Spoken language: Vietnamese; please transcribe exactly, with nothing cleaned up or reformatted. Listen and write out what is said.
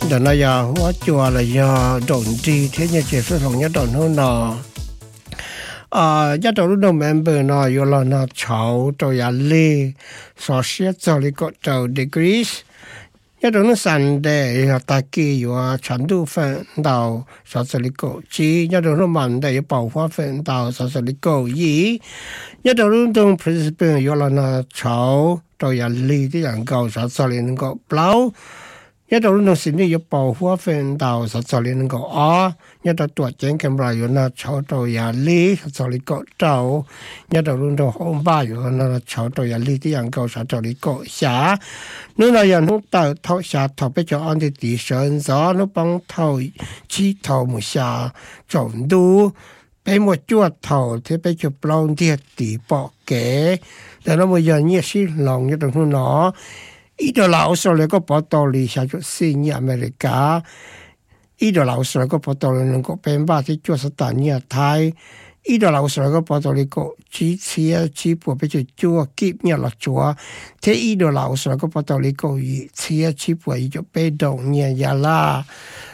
đợt này giờ hóa chùa là giờ đồn đi thế như chỉ số lòng nhất đồn hơn nọ à nhất đồn lúc đầu member nọ yêu là nọ cháu tôi ya lê so xét cho đi có đầu degrees nhất đồn nó sẵn để ta kia yêu trình độ phần đầu so cho đi có chỉ nhất đồn nó mạnh để bảo hóa phần đầu so cho đi có gì nhất đồn lúc đầu principal yêu là nọ cháu tôi ya lêที่อย่างเก่า so cho đi có bao nhất đầu nó xin đi bảo hóa phần đầu so cho lên cái ó nhất đầu tuổi trẻ cái mà yêu nó cháu tôi ya lý cho lên cái đầu nhất đầu nó hôm ba yêu nó cháu tôi ya lýที่อย่างเก่า so cho lên cái xả nếu là yêu nó tạo thâu xả thâu bây giờ anh đi đi sơn gió nó bằng thâu chỉ thâu một xả trộn đu bây một chuột thâu thì bây giờ bao nhiêu tỷ bỏ kế rồi nó bây giờ như xí lòng nhất đầu nóอีดอลาวสเลยก็ปอตอลีชาจุซีเนียอเมริกาอีดอลาวสเลยก็ปอตอลีนึงก็เป็นบ้าที่จัวสถานีไทยอีดอลาวสเลยก็ปอตอลีก็จีเชียจีปัวไปจุจัวกิบเนี่ยละจัวเทอีดอลาวสเลยก็ปอตอลีก็อีเชียจีปัวอีจะไปดงเนี่ยยาลา